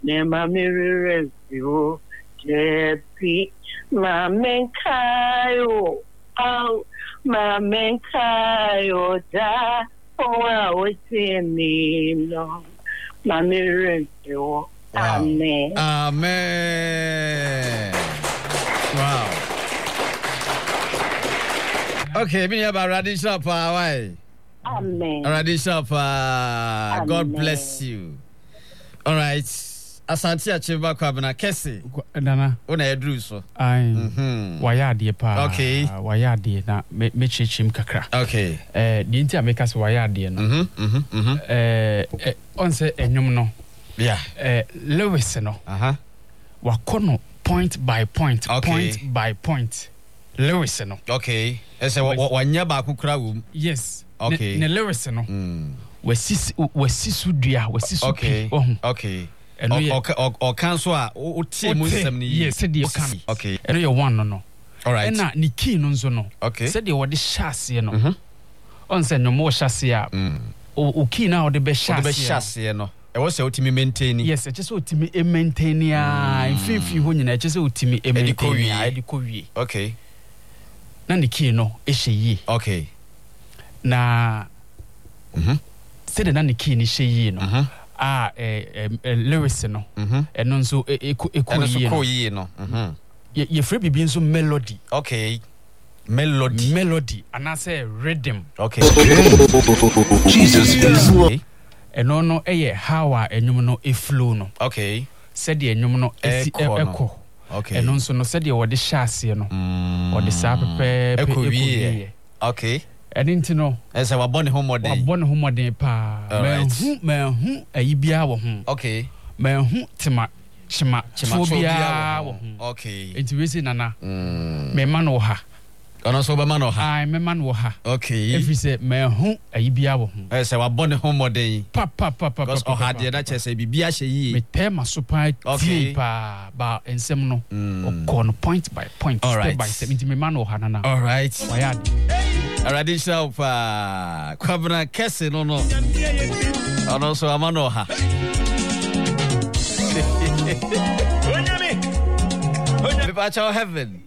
ne mamiri resio jepi mamenkayo au mamenkayo da owa wosini no mamiri resio amen amen. Wow. Okay, me about Radisha why? Amen. Radisha God bless you. All right. Asante achimba kwa bana kesi. Nana. Una edru so. Ai. Waya ade pa. Okay. Waya ade na me chichim kakra. Okay. Di nti ameka so waya ade no. On se enwum no. Yeah. Lewis no. Wakono point by point, point by point. Lewis no. Okay. Ese wanya ba kukura wum. Yes. Okay. Ne Lewis no. Wasisu dua, wasisu. Okay. Okay. Or cancel o tie mu nsem ni. Yes, said you can. Okay. Eno your one no. All right. Na ni key no nzo no. Okay. Said you wode hyase no. On say no more hyase a. O key na wode be hyase. Wode be hyase no. E wo say otimi maintain. Yes, e just otimi maintain ya. Infinfi ho nyina e just otimi maintain ya. E di ko wie. Okay. Na ni key no e hye. Okay. Na said na ni key ni hye no. Lewis no. Eno nso ekoyi no. Ye free bibi nso melody. Okay. Melody. And I say rhythm. Okay. Jesus is okay. Eno no eye how enwum no e flow no. Okay. Said the enwum no echo. Okay. Eno nso no said the wode hyase no. Wode sa pepe ekoyi. Okay. Edinti no. Ese wabone homodin. Wabone homodin pa. Me ayibia wo ho. Okay. Me hu chima phobia wo ho. Okay. Enti we say nana. Me man wo ha. Ono so be man wo ha. Ai me man wo ha. Okay. If you say me hu ayibia wo ho. Ese wabone homodin. Pa. Because o ha de na chese bibia hye yi. Me tema so pa okay. Pa ba ensem no. O kono point by point, step by step. Enti me man wo ha nana. All right. Waya already show pa kwabna kese no ono so amano ha Papa Chow heaven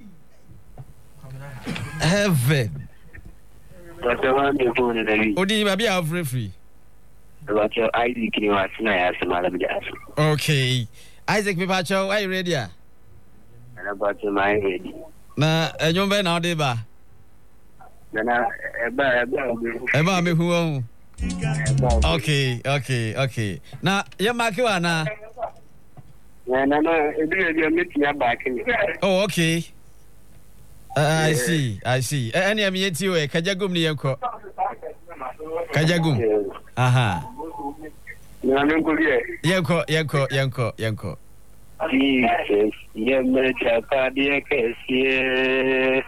Odi ma bia free Papa Chow Isaac ni wasina ya semala bidaso okay Isaac Papa Chow are you ready ana Papa Chow my ready na enyombe na odi ba Nana eba me hu okay na ye mark you na ebi meet me back oh okay I see any am yeti we kajagum ni yenko kajagum aha na menkoliye yenko Jesus yemme chapadi kesie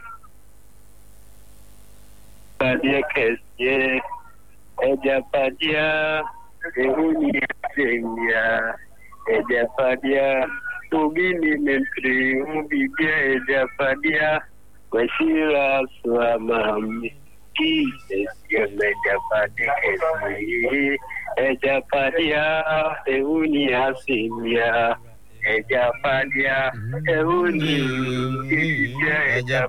Padia kesie eja padia ehunia senya eja padia ubini mentri ubibia eja padia washira swamami Jesus eja padia kesie eja padia ehunia senya eja padia ehunia